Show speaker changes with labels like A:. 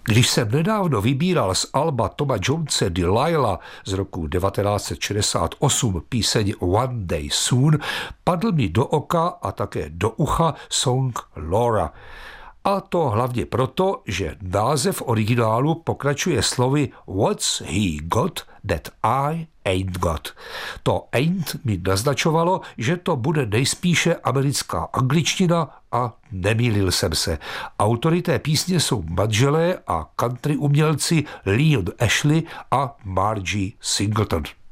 A: Když jsem nedávno vybíral z alba Toma Jonese Delilah z roku 1968 píseň One Day Soon, padl mi do oka a také do ucha song Laura. A to hlavně proto, že název originálu pokračuje slovy What's he got that I ain't got. To ain't mi naznačovalo, že to bude nejspíše americká angličtina a nemýlil jsem se. Autory té písně jsou manželé a country umělci Leon Ashley a Margie Singleton.